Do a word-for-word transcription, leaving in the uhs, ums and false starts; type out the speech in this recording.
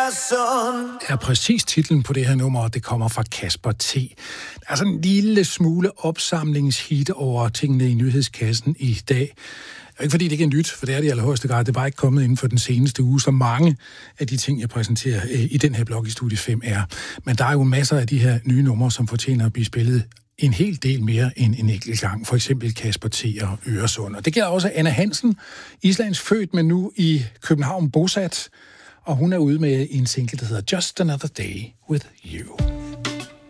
er præcis titlen på det her nummer, og det kommer fra Kasper T. Der er sådan en lille smule opsamlingshit over tingene i nyhedskassen i dag. Ikke fordi det ikke er nyt, for det er det i allerhøjeste grad. Det er bare ikke kommet inden for den seneste uge, så mange af de ting, jeg præsenterer i den her blog i Studie fem er. Men der er jo masser af de her nye numre, som fortjener at blive spillet en hel del mere end en enkelt gang. For eksempel Kasper T. og Øresund. Og det gælder også Anna Hansen, Islands født, men nu i København bosat. Og hun er ude med en single, der hedder Just Another Day with You.